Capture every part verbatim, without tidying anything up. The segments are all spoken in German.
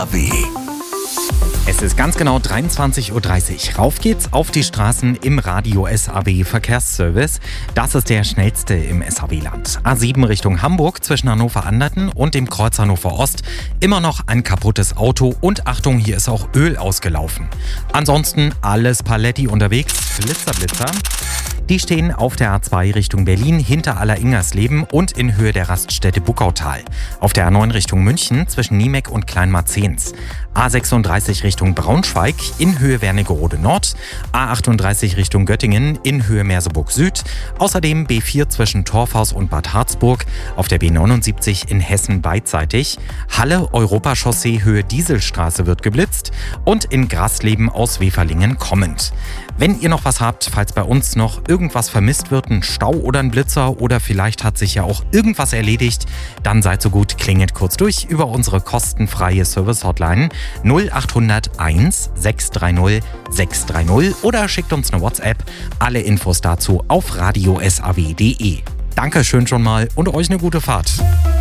A W. Es ist ganz genau dreiundzwanzig Uhr dreißig. Rauf geht's auf die Straßen im Radio S A W Verkehrsservice. Das ist der schnellste im S A W-Land. A sieben Richtung Hamburg zwischen Hannover-Anderten und dem Kreuz Hannover Ost. Immer noch ein kaputtes Auto und Achtung, hier ist auch Öl ausgelaufen. Ansonsten alles Paletti unterwegs. Blitzer, Blitzer. Die stehen auf der A zwei Richtung Berlin hinter Aller-Ingersleben und in Höhe der Raststätte Buckautal. Auf der A neun Richtung München zwischen Niemek und Kleinmarzens. A sechsunddreißig Richtung Braunschweig in Höhe Wernigerode Nord. A achtunddreißig Richtung Göttingen in Höhe Merseburg Süd. Außerdem B vier zwischen Torfhaus und Bad Harzburg. Auf der B neunundsiebzig in Hessen beidseitig. Halle Europachaussee Höhe Dieselstraße wird geblitzt. Und in Grasleben aus Weferlingen kommend. Wenn ihr noch was habt, falls bei uns noch irgendwas vermisst wird, ein Stau oder ein Blitzer oder vielleicht hat sich ja auch irgendwas erledigt, dann seid so gut, klingelt kurz durch über unsere kostenfreie Service-Hotline null acht null null eins sechs drei null sechs drei null oder schickt uns eine WhatsApp. Alle Infos dazu auf radio s a w punkt d e. Dankeschön schon mal und euch eine gute Fahrt.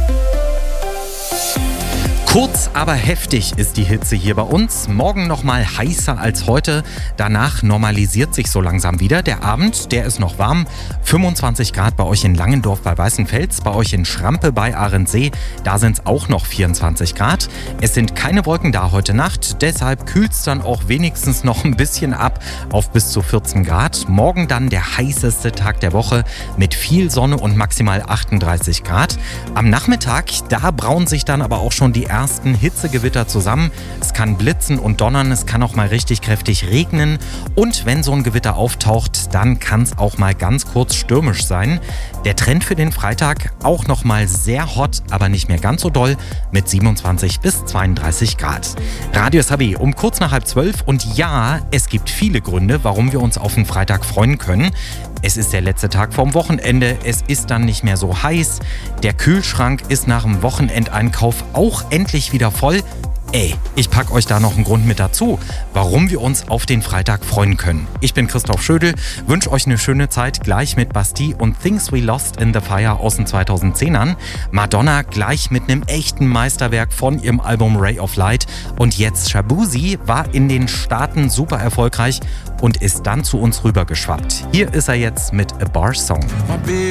Kurz, aber heftig ist die Hitze hier bei uns. Morgen nochmal heißer als heute. Danach normalisiert sich so langsam wieder. Der Abend, der ist noch warm. fünfundzwanzig Grad bei euch in Langendorf bei Weißenfels, bei euch in Schrampe bei Ahrensee. Da sind es auch noch vierundzwanzig Grad. Es sind keine Wolken da heute Nacht. Deshalb kühlt es dann auch wenigstens noch ein bisschen ab auf bis zu vierzehn Grad. Morgen dann der heißeste Tag der Woche mit viel Sonne und maximal achtunddreißig Grad. Am Nachmittag, da brauen sich dann aber auch schon die ersten ersten Hitzegewitter zusammen. Es kann blitzen und donnern, es kann auch mal richtig kräftig regnen und wenn so ein Gewitter auftaucht, dann kann es auch mal ganz kurz stürmisch sein. Der Trend für den Freitag auch noch mal sehr hot, aber nicht mehr ganz so doll mit siebenundzwanzig bis zweiunddreißig Grad. Radio S A W um kurz nach halb zwölf und ja, es gibt viele Gründe, warum wir uns auf den Freitag freuen können. Es ist der letzte Tag vorm Wochenende, es ist dann nicht mehr so heiß, der Kühlschrank ist nach dem Wochenendeinkauf auch endlich wieder voll. Ey, ich pack euch da noch einen Grund mit dazu, warum wir uns auf den Freitag freuen können. Ich bin Christoph Schödel, wünsche euch eine schöne Zeit gleich mit Bastille und Things We Lost in the Fire aus den zweitausendzehnern. Madonna gleich mit einem echten Meisterwerk von ihrem Album Ray of Light. Und jetzt Shabuzi war in den Staaten super erfolgreich und ist dann zu uns rübergeschwappt. Hier ist er jetzt mit A Bar Song.